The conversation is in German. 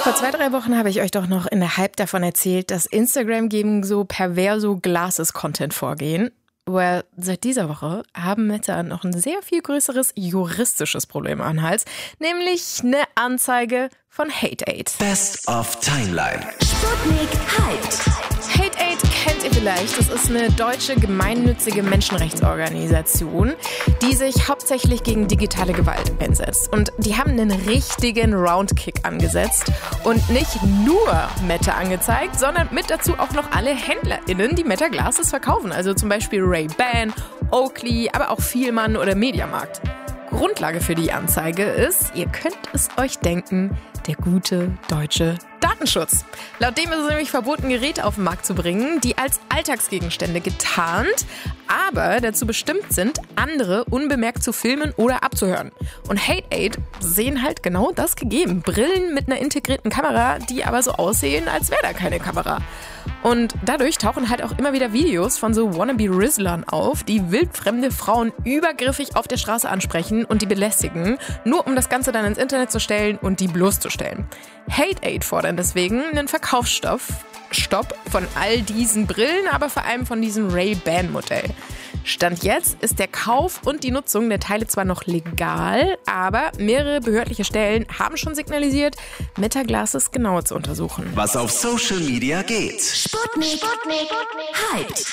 Vor 2-3 Wochen habe ich euch doch noch in der Hype davon erzählt, dass Instagram gegen so perverso Glasses-Content vorgehen. Well, seit dieser Woche haben Meta noch ein sehr viel größeres juristisches Problem am Hals, nämlich eine Anzeige von Hate-Aid. Best of Timeline. Sputnik Hyped. Hate-Aid kennt ihr vielleicht. Das ist eine deutsche gemeinnützige Menschenrechtsorganisation, die sich hauptsächlich gegen digitale Gewalt einsetzt. Und die haben einen richtigen Roundkick angesetzt und nicht nur Meta angezeigt, sondern mit dazu auch noch alle HändlerInnen, die Meta Glasses verkaufen. Also zum Beispiel Ray-Ban, Oakley, aber auch Vielmann oder Mediamarkt. Grundlage für die Anzeige ist, ihr könnt es euch denken, der gute deutsche Datenschutz. Laut dem ist es nämlich verboten, Geräte auf den Markt zu bringen, die als Alltagsgegenstände getarnt, aber dazu bestimmt sind, andere unbemerkt zu filmen oder abzuhören. Und Hate-Aid sehen halt genau das gegeben. Brillen mit einer integrierten Kamera, die aber so aussehen, als wäre da keine Kamera. Und dadurch tauchen halt auch immer wieder Videos von so Wannabe-Rizzlern auf, die wildfremde Frauen übergriffig auf der Straße ansprechen und die belästigen, nur um das Ganze dann ins Internet zu stellen und die bloßzustellen. Hate-Aid fordern deswegen einen Verkaufsstopp von all diesen Brillen, aber vor allem von diesem Ray-Ban-Modell. Stand jetzt ist der Kauf und die Nutzung der Teile zwar noch legal, aber mehrere behördliche Stellen haben schon signalisiert, Meta Glasses genauer zu untersuchen. Was auf Social Media geht. Sputnik Hyped.